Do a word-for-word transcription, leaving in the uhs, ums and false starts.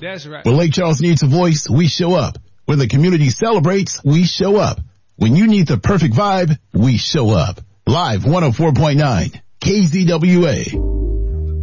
That's right. When Lake Charles needs a voice, we show up. When the community celebrates, we show up. When you need the perfect vibe, we show up. Live one oh four point nine K Z W A.